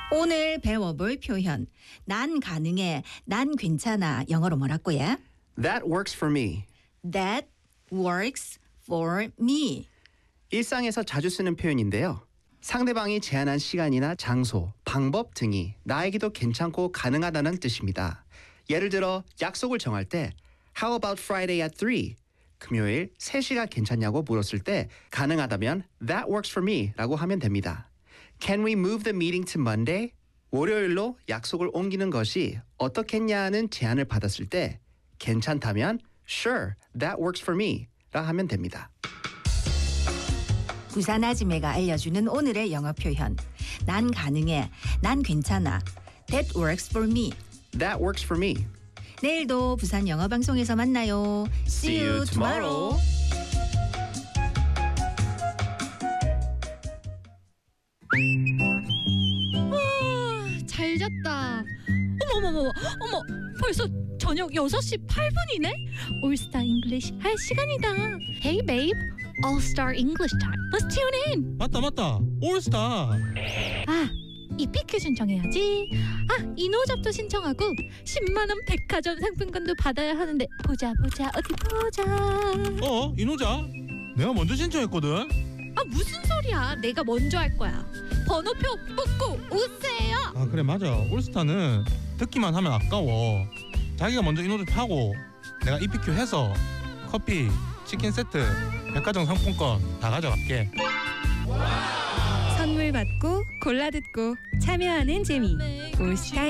오늘 배워볼 표현. 난 가능해, 난 괜찮아. 영어로 뭐라고요? That works for me. That works for me. 일상에서 자주 쓰는 표현인데요. 상대방이 제안한 시간이나 장소, 방법 등이 나에게도 괜찮고 가능하다는 뜻입니다. 예를 들어 약속을 정할 때 How about Friday at 3? 금요일 3시가 괜찮냐고 물었을 때 가능하다면 That works for me 라고 하면 됩니다. Can we move the meeting to Monday? 월요일로 약속을 옮기는 것이 어떻겠냐는 제안을 받았을 때 괜찮다면 Sure, that works for me 라 하면 됩니다. 부산 아지매가 알려주는 오늘의 영어 표현. 난 가능해, 난 괜찮아. That works for me. That works for me. 내일도 부산 영어 방송에서 만나요. See you tomorrow. 잘 잤다. 어머 벌써 저녁 6시 8분이네? 올스타 잉글리시 할 시간이다. Hey babe, All Star English time. Let's tune in. 맞다 올스타. 아, EPQ 신청해야지. 아, 이노잡도 신청하고 10만 원 백화점 상품권도 받아야 하는데 보자 어디 보자. 이노자 내가 먼저 신청했거든. 아, 무슨 소리야. 내가 먼저 할 거야. 번호표 뽑고 오세요. 아 그래 맞아. 올스타는 듣기만 하면 아까워. 자기가 먼저 이노를 파고 내가 EPQ 해서 커피, 치킨 세트, 백화점 상품권 다 가져갈게. 선물 받고 골라 듣고 참여하는 재미. 올스타